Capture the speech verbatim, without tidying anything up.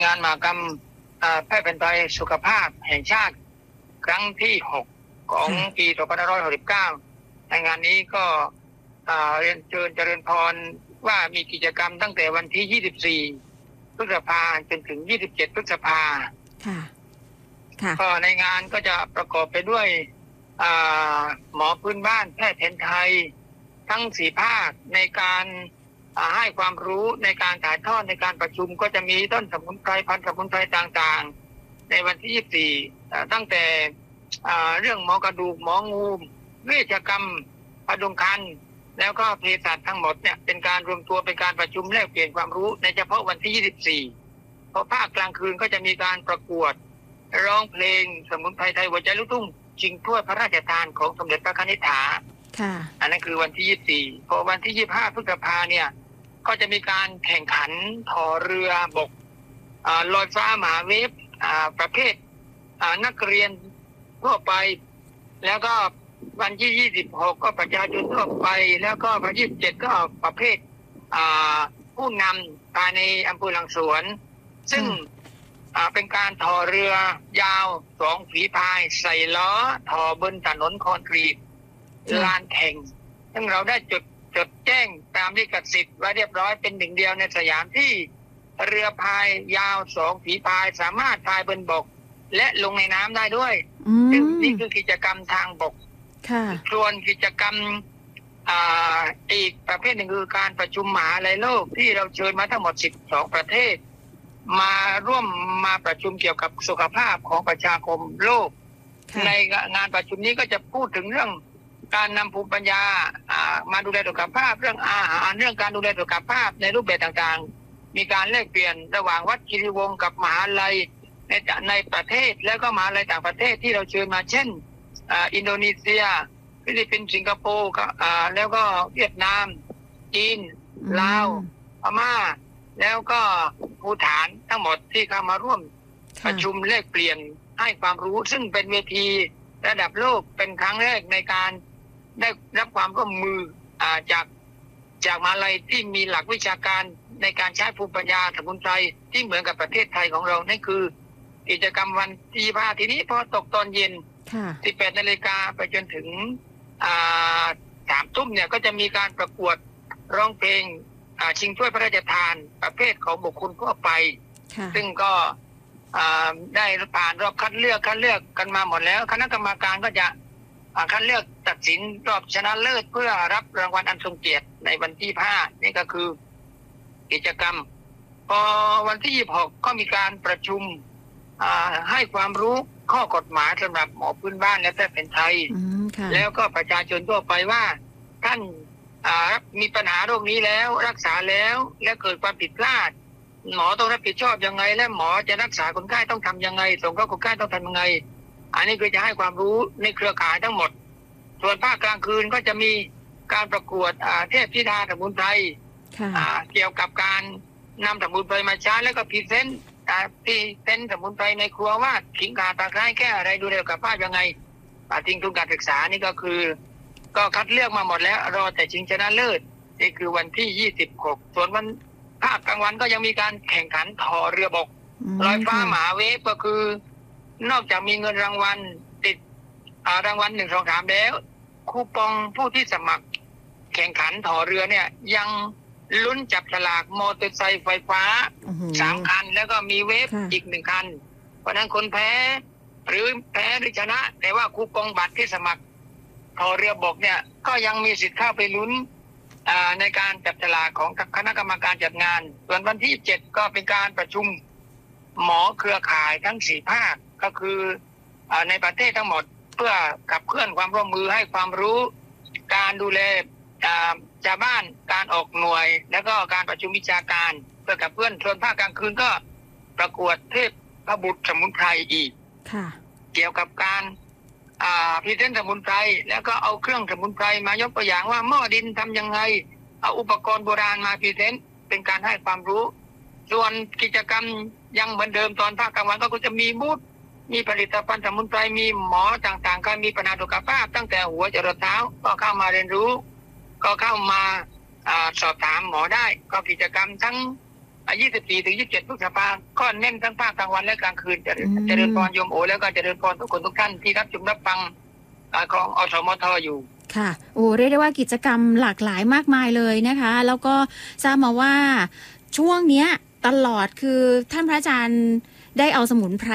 งานมหกรรมแพทย์แผนไทยสุขภาพแห่งชาติครั้งที่หกของปีสองพันห้าร้อยหกสิบเก้าในงานนี้ก็เรียนเชิญเจริญพรว่ามีกิจกรรมตั้งแต่วันที่ยี่สิบสี่พฤษภาคมจนถึงยี่สิบเจ็ดพฤษภาคมค่ะค่ะก็ในงานก็จะประกอบไปด้วยหมอพื้นบ้านแพทย์แผนไทยทั้งสี่ภาคในการให้ความรู้ในการถ่ายทอดในการประชุมก็จะมีต้นสมุนไพรพันธุ์สมุนไพรต่างๆในวันที่ยี่สิบสี่ตั้งแต่เรื่องหมอกระดูกหมองูเวชกรรมพดุงครรภ์แล้วก็เภสัชทั้งหมดเนี่ยเป็นการรวมตัวเป็นการประชุมแลกเปลี่ยนความรู้ในเฉพาะวันที่ยี่สิบสี่พอภาคกลางคืนก็จะมีการประกวดร้องเพลงสมุนไพรไทยหัวใจลูกทุ่งชิงถ้วยพระราชทานของสมเด็จพระนิธิถาค่ะอันนั้นคือวันที่ยี่สิบสี่พอวันที่ยี่สิบห้าพฤษภาเนี่ยก็จะมีการแข่งขันถ่อเรือบกลอยฟ้ามหาเวฟประเภทนักเรียนทั่วไปแล้วก็วันที่ยี่สิบหกก็ประชาชนทั่วไปแล้วก็วันที่ยี่สิบเจ็ดก็ประเภทผู้นำภายในอำเภอหลังสวนซึ่งเป็นการถ่อเรือยาวสองฝีพายใส่ล้อถ่อบนถนนคอนกรีตลานแข่งซึ่งเราได้จดจดแจ้งตามลิขสิทธิ์ไว้เรียบร้อยเป็นหนึ่งเดียวในสยามที่เรือพายยาวสองฝีพายสามารถพายบนบกและลงในน้ำได้ด้วยซึ่งนี่คือกิจกรรมทางบกส่วนกิจกรรมอ่าอีกประเภทหนึ่งคือการประชุมมหาลัยโลกที่เราเชิญมาทั้งหมดสิบสองประเทศมาร่วมมาประชุมเกี่ยวกับสุขภาพของประชาคมโลกในงานประชุมนี้ก็จะพูดถึงเรื่องการนำภูมิปัญญามาดูแลสุขภาพเรื่องอาหารเรื่องการดูแลสุขภาพในรูปแบบต่างๆมีการแลกเปลี่ยนระหว่างวัดคีรีวงศ์กับมหาลัยในในประเทศแล้วก็มหาลัยต่างประเทศที่เราเชิญมาเช่นอินโดนีเซียฟิลิปปินส์สิงคโปร์แล้วก็เวียดนามจีนลาวพม่าแล้วก็ภูฏานทั้งหมดที่เข้ามาร่วมประชุมแลกเปลี่ยนให้ความรู้ซึ่งเป็นเวทีระดับโลกเป็นครั้งแรกในการได้รับความร่วมมือจากจากมหาลัยที่มีหลักวิชาการในการใช้ภูมิปัญญาสมุนไพรที่เหมือนกับประเทศไทยของเรานั่นคือกิจกรรมวันที่ยี่สิบห้าทีนี้พอตกตอนเย็นสิบแปดนาฬิกาไปจนถึงสามทุ่มเนี่ยก็จะมีการประกวดร้องเพลงชิงถ้วยพระราชทานประเภทของบุคคลทั่วไปซึ่งก็ได้ผ่านรอบคัดเลือกคัดเลือกกันมาหมดแล้วคณะกรรมการก็จะคัดเลือกตัดสินรอบชนะเลิศเพื่อรับรางวัลอันทรงเกียรติในวันที่ห้านี่ก็คือกิจกรรมพอวันที่ยี่สิบหกก็มีการประชุมให้ความรู้ข้อกฎหมายสำหรับหมอพื้นบ้านและแพทย์แผนไทยแล้วก็ประชาชนทั่วไปว่าท่านมีปัญหาโรคนี้แล้วรักษาแล้วและเกิดความผิดพลาดหมอต้องรับผิดชอบยังไงและหมอจะรักษาคนไข้ต้องทำยังไงส่งเข้าคนไข้ต้องทำยังไงอันนี้คือจะให้ความรู้ในเครือข่ายทั้งหมดส่วนภาคกลางคืนก็จะมีการประกวดเทพธิดาสมุนไพรเกี่ยวกับการนำสมุนไพรมาใช้แล้วก็พรีเซนต์พรีเซนต์สมุนไพรในครัวว่าขิงข่าตะไคร้แก้อะไรดูแลสุขภาพยังไงทิ้งทุนการศึกษานี่ก็คือก็คัดเลือกมาหมดแล้วรอแต่ชิงชนะเลิศนี่คือวันที่ยี่สิบหกส่วนวันภาคกลางวันก็ยังมีการแข่งขันถ่อเรือบกลอยฟ้ามหาเวฟก็คือนอกจากมีเงินรางวัลติดรางวัลหนึ่งสองสามแล้วคูปองผู้ที่สมัครแข่งขันถ่อเรือเนี่ยยังลุ้นจับฉลากมอเตอร์ไซค์ไฟฟ้าสามคันแล้วก็มีเวฟอีกหนึ่งคันเพราะนั้นคนแพ้หรือแพ้หรือชนะแต่ว่าคูปองบัตรที่สมัครถ่อเรือบกเนี่ยก็ยังมีสิทธิ์เข้าไปลุ้นในการจับฉลากของคณะกรรมการจัดงานส่วนวันที่เจ็ดก็เป็นการประชุมหมอเครือข่ายทั้งสี่ภาคก็คือในประเทศทั้งหมดเพื่อขับเคลื่อนความร่วมมือให้ความรู้การดูแลชาวบ้านการออกหน่วยแล้วก็การประชุมวิชาการเพื่อกับเพื่อนส่วนภาคกลางคืนก็ประกวดเทพพระบุตรสมุนไพรอีกเกี่ยวกับการพรีเซนต์สมุนไพรแล้วก็เอาเครื่องสมุนไพรมายกตัวอย่างว่าหม้อดินทำยังไงเอาอุปกรณ์โบราณมาพรีเซนต์เป็นการให้ความรู้ส่วนกิจกรรมยังเหมือนเดิมตอนภาคกลางวันก็จะมีบูธมีผลิตภัณฑ์สมุนไพรมีหมอต่างๆก็มีปัญหาสุขภาพตั้งแต่หัวจรดเท้าก็เข้ามาเรียนรู้ก็เข้ามาสอบถามหมอได้ก็กิจกรรมทั้งยี่สิบสี่ถึงยี่สิบเจ็ดพฤษภาก็เน้นทั้งภาคกลางวันและกลางคืนจะอืมเจริญพรโยมโอแล้วก็เจริญพรทุกคนทุกท่านที่รับชมรับฟังอ่าของอสมทอยู่ค่ะโอ้เรียกได้ว่ากิจกรรมหลากหลายมากมายเลยนะคะ แล้วก็ทราบมาว่าช่วงเนี้ยตลอดคือท่านพระอาจารย์ได้เอาสมุนไพร